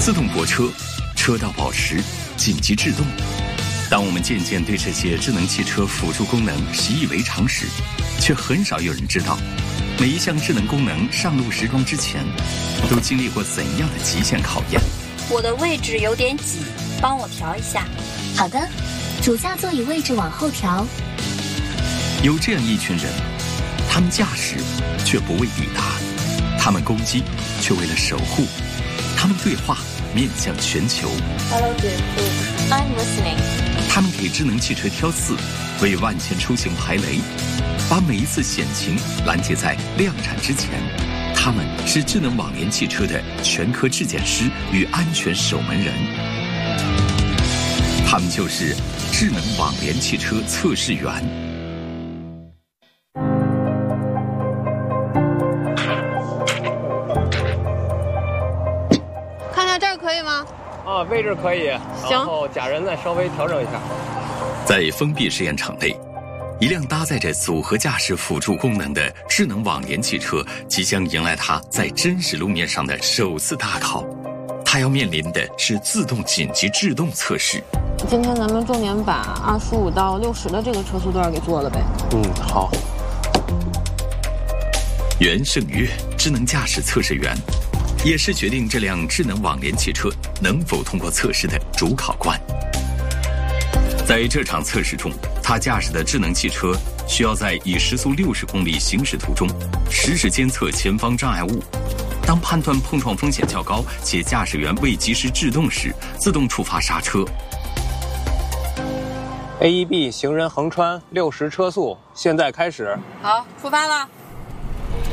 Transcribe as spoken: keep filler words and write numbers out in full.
自动泊车、车道保持、紧急制动。当我们渐渐对这些智能汽车辅助功能习以为常时，却很少有人知道，每一项智能功能上路实装之前，都经历过怎样的极限考验。 我的位置有点挤，帮我调一下。 好的，主驾座椅位置往后调。 有这样一群人，他们驾驶却不为抵达，他们攻击却为了守护，他们对话面向全球。 Hello, I'm listening. 他们给智能汽车挑刺，为万千出行排雷，把每一次险情拦截在量产之前。他们是智能网联汽车的全科质检师与安全守门人，他们就是智能网联汽车测试员。 看下这儿可以吗？ 啊，位置可以， 行， 然后假人再稍微调整一下。 在封闭试验场内，一辆搭载着组合驾驶辅助功能的智能网联汽车即将迎来它在真实路面上的首次大考。它要面临的是自动紧急制动测试。 今天咱们重点把二十五到六十的这个车速段给做了呗。 嗯，好。 袁胜约，智能驾驶测试员，也是决定这辆智能网联汽车能否通过测试的主考官。在这场测试中，他驾驶的智能汽车需要在以时速六十公里行驶途中，实时监测前方障碍物。当判断碰撞风险较高且驾驶员未及时制动时，自动触发刹车。 A E B 行人横穿六十车速，现在开始。 好，出发了。